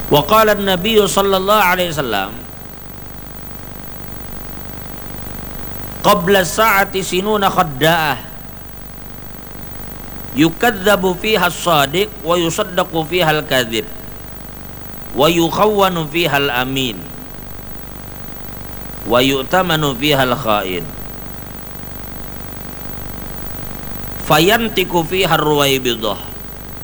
Wa qala an-nabiy sallallahu alaihi wasallam qabla sa'ati sinuna khadda'ah yukadzabu fiha as-sadiq wa yusaddaqu fiha al-kadzib wa yukhawwanu fiha al-amin wa yu'tamanu fiha al-kha'in fayantiku fiha ar-ruwaibidah.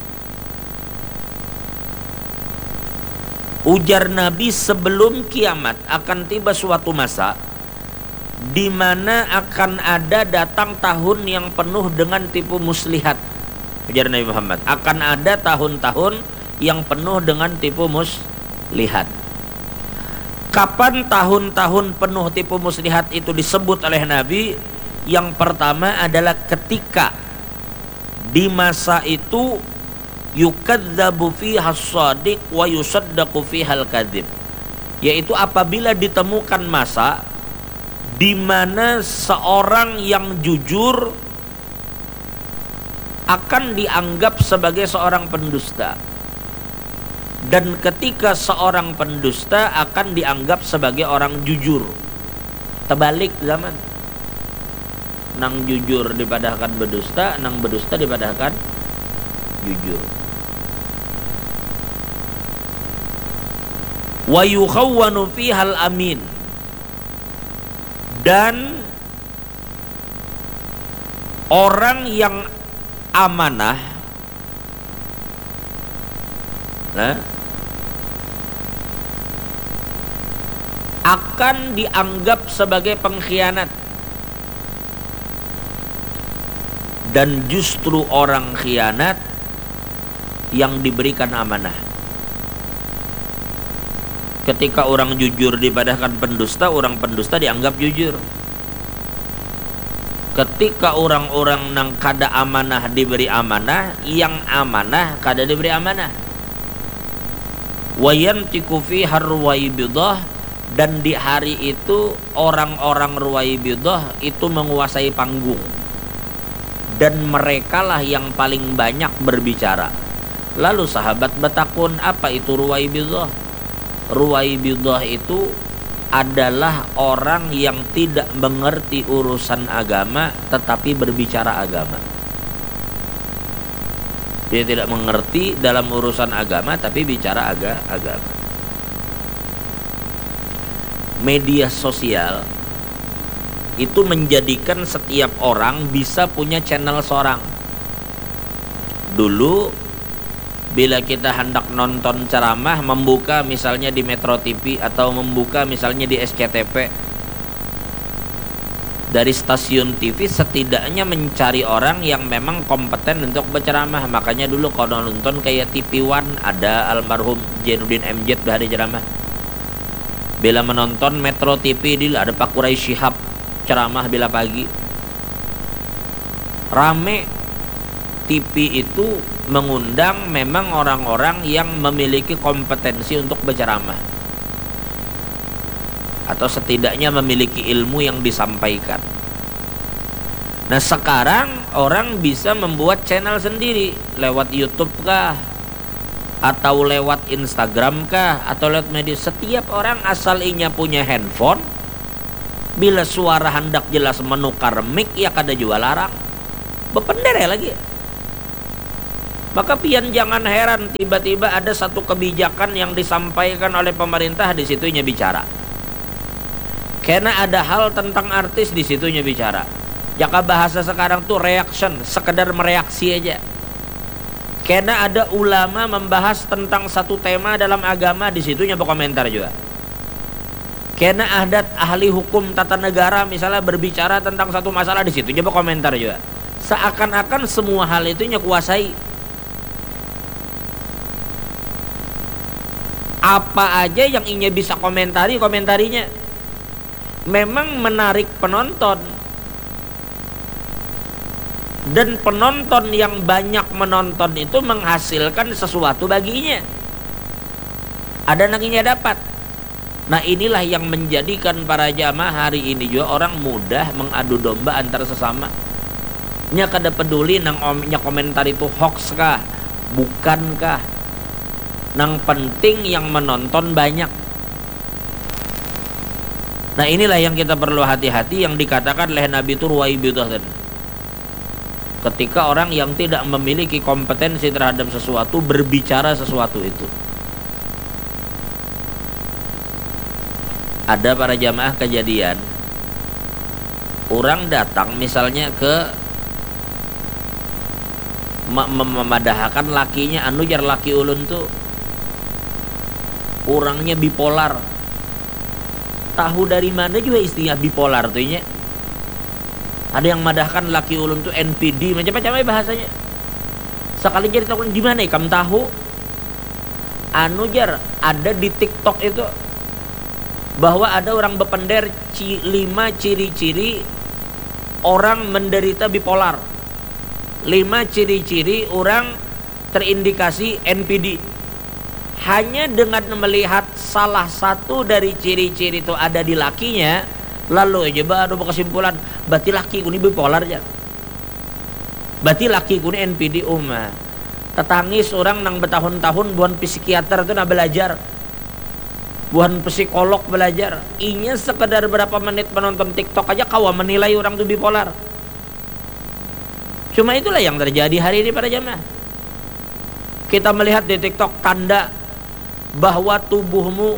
Ujar Nabi, sebelum kiamat akan tiba suatu masa di mana akan ada datang tahun yang penuh dengan tipu muslihat. Ujar Nabi Muhammad, akan ada tahun-tahun yang penuh dengan tipu muslihat. Kapan tahun-tahun penuh tipu muslihat itu disebut oleh Nabi? Yang pertama adalah ketika di masa itu yukadzabu fiha as-shadiq wa yusaddaqu fiha al-kadzib, yaitu apabila ditemukan masa di mana seorang yang jujur akan dianggap sebagai seorang pendusta, dan ketika seorang pendusta akan dianggap sebagai orang jujur. Terbalik zaman, nang jujur dipadahkan berdusta, nang berdusta dipadahkan jujur. Wa yukhawwanu fihal amin, dan orang yang amanah akan dianggap sebagai pengkhianat, dan justru orang khianat yang diberikan amanah. Ketika orang jujur dipadahkan pendusta, orang pendusta dianggap jujur. Ketika orang-orang nang kada amanah diberi amanah, yang amanah kada diberi amanah. Wa yantiku fiha ruwaibidah, dan di hari itu orang-orang ruwaibidah itu menguasai panggung, dan merekalah yang paling banyak berbicara. Lalu sahabat bertakun, apa itu ruwaibidah? Ruwaibidah itu adalah orang yang tidak mengerti urusan agama tetapi berbicara agama. Dia tidak mengerti dalam urusan agama tapi bicara agama. Media sosial itu menjadikan setiap orang bisa punya channel seorang. Dulu bila kita hendak nonton ceramah, membuka misalnya di Metro TV atau membuka misalnya di SCTV, dari stasiun TV setidaknya mencari orang yang memang kompeten untuk berceramah. Makanya dulu kalau nonton kayak TV One, ada almarhum Jainuddin MZ hari ceramah. Bila menonton Metro TV dulu ada Pak Quraisy Shihab ceramah bila pagi. Rame. TV itu mengundang memang orang-orang yang memiliki kompetensi untuk berceramah, atau setidaknya memiliki ilmu yang disampaikan. Nah sekarang orang bisa membuat channel sendiri lewat YouTube kah, atau lewat Instagram kah, atau lewat media. Setiap orang asal inya punya handphone, bila suara hendak jelas menukar mic ya kada jual larang, bepender ya lagi. Maka pian jangan heran tiba-tiba ada satu kebijakan yang disampaikan oleh pemerintah, di situnya bicara. Karena ada hal tentang artis, di situnya bicara. Jaka bahasa sekarang tuh reaction, sekedar mereaksi aja. Karena ada ulama membahas tentang satu tema dalam agama, di situnya berkomentar juga. Karena ada ahli hukum tata negara misalnya berbicara tentang satu masalah, di situnya berkomentar juga. Seakan-akan semua hal itu nya kuasai. Apa aja yang ingin bisa komentarinya memang menarik penonton, dan penonton yang banyak menonton itu menghasilkan sesuatu baginya, ada nanginya dapat. Nah inilah yang menjadikan para jamaah hari ini juga orang mudah mengadu domba antar sesama. Nya kada peduli nang omnya komentar itu hoax kah bukankah, Nang penting yang menonton banyak. Nah inilah yang kita perlu hati-hati, yang dikatakan oleh Nabi itu ruwaibidah tadi. Ketika orang yang tidak memiliki kompetensi terhadap sesuatu berbicara sesuatu itu. Ada para jamaah kejadian, orang datang misalnya ke memadahkan lakinya, anu jar laki ulun tuh orangnya bipolar. Tahu dari mana juga istilah bipolar tuh nya. Ada yang madahkan laki ulun tuh NPD, macam-macam bahasanya. Sekali jadi tahu di mana kamu tahu? Anu jar ada di TikTok itu bahwa ada orang berpender 5 ciri-ciri orang menderita bipolar. 5 ciri-ciri orang terindikasi NPD. Hanya dengan melihat salah satu dari ciri-ciri itu ada di lakinya, lalu aja baru berkesimpulan, berarti laki ini bipolar ya. Berarti laki ini NPD umah. Tetangis orang nang bertahun-tahun buan psikiater itu nak belajar. Buan psikolog belajar. Inya sekedar berapa menit menonton TikTok aja kau menilai orang itu bipolar. Cuma itulah yang terjadi hari ini pada jamaah. Kita melihat di TikTok tanda bahwa tubuhmu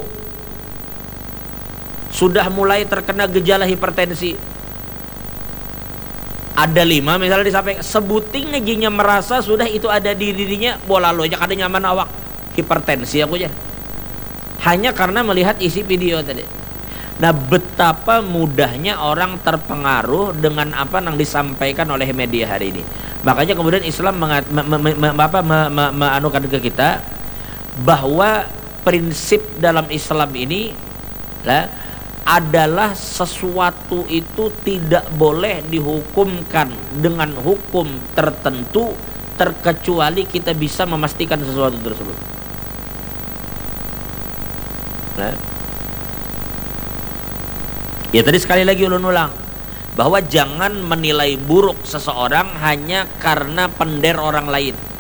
sudah mulai terkena gejala hipertensi. Ada 5 misalnya disampaikan, sebuting ngejinya merasa sudah itu ada di dirinya, bola lo aja kada nyaman awak, hipertensi aku aja. Hanya karena melihat isi video tadi. Nah, betapa mudahnya orang terpengaruh dengan apa yang disampaikan oleh media hari ini. Makanya kemudian Islam menganukan ke kita bahwa prinsip dalam Islam ini adalah sesuatu itu tidak boleh dihukumkan dengan hukum tertentu terkecuali kita bisa memastikan sesuatu tersebut. Ya tadi sekali lagi ulun ulang bahwa jangan menilai buruk seseorang hanya karena pender orang lain.